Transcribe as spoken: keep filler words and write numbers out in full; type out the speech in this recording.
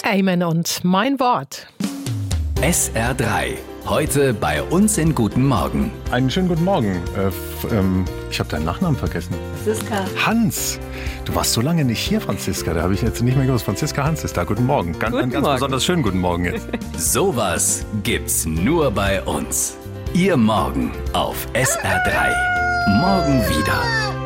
Amen und mein Wort. S R drei. Heute bei uns in Guten Morgen. Einen schönen guten Morgen. Äh, f- ähm, ich habe deinen Nachnamen vergessen. Franziska. Hans. Du warst so lange nicht hier, Franziska. Da habe ich jetzt nicht mehr gewusst. Franziska Hans ist da. Guten Morgen. Ganz, Guten einen ganz Morgen. besonders schönen guten Morgen jetzt. Sowas gibt's nur bei uns. Ihr Morgen auf S R drei. Morgen wieder.